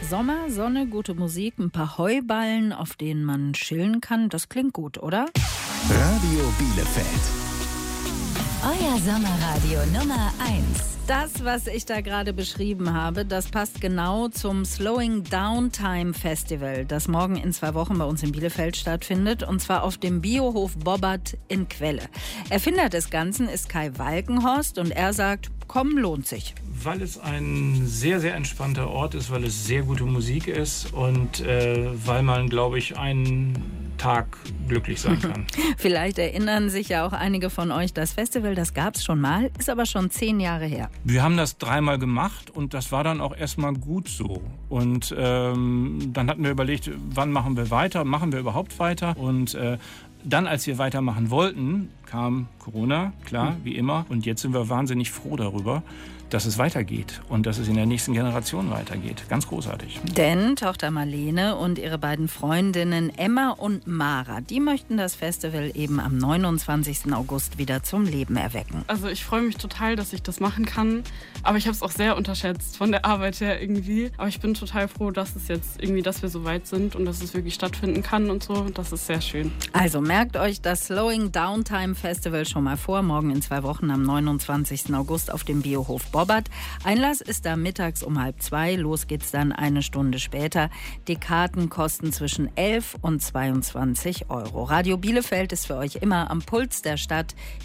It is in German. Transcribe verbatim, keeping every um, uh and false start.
Sommer, Sonne, gute Musik, ein paar Heuballen, auf denen man chillen kann. Das klingt gut, oder? Radio Bielefeld. Euer Sommerradio Nummer eins. Das, was ich da gerade beschrieben habe, das passt genau zum Slowing Down Time Festival, das morgen in zwei Wochen bei uns in Bielefeld stattfindet, und zwar auf dem Biohof Bobbert in Quelle. Erfinder des Ganzen ist Kai Walkenhorst und er sagt, kommen lohnt sich. Weil es ein sehr, sehr entspannter Ort ist, weil es sehr gute Musik ist und äh, weil man, glaube ich, einen Tag glücklich sein kann. Vielleicht erinnern sich ja auch einige von euch, das Festival, das gab es schon mal, ist aber schon zehn Jahre her. Wir haben das dreimal gemacht und das war dann auch erstmal gut so. Und ähm, dann hatten wir überlegt, wann machen wir weiter, machen wir überhaupt weiter? Und äh, dann, als wir weitermachen wollten, kam Corona, klar, wie immer. Und jetzt sind wir wahnsinnig froh darüber, dass es weitergeht und dass es in der nächsten Generation weitergeht. Ganz großartig. Denn Tochter Marlene und ihre beiden Freundinnen Emma und Mara, die möchten das Festival eben am neunundzwanzigsten August wieder zum Leben erwecken. Also ich freue mich total, dass ich das machen kann. Aber ich habe es auch sehr unterschätzt von der Arbeit her irgendwie. Aber ich bin total froh, dass es jetzt irgendwie, dass wir so weit sind und dass es wirklich stattfinden kann und so. Das ist sehr schön. Also merkt euch das Slowing Down Time Festival schon mal vor. Morgen in zwei Wochen am neunundzwanzigsten August auf dem Biohof Bobbert. Einlass ist da mittags um halb zwei. Los geht's dann eine Stunde später. Die Karten kosten zwischen elf und zweiundzwanzig Euro. Radio Bielefeld ist für euch immer am Puls der Stadt.